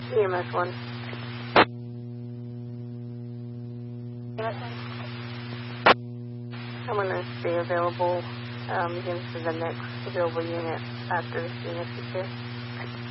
EMS 1. I'm going to stay available again for the next available unit after the unit is here.